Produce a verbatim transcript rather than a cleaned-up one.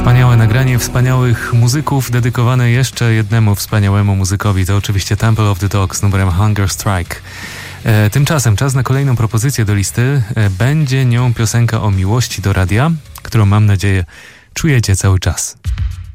Wspaniałe nagranie wspaniałych muzyków, dedykowane jeszcze jednemu wspaniałemu muzykowi. To oczywiście Temple of the Dog z numerem Hunger Strike. E, tymczasem czas na kolejną propozycję do listy. E, będzie nią piosenka o miłości do radia, którą mam nadzieję czujecie cały czas.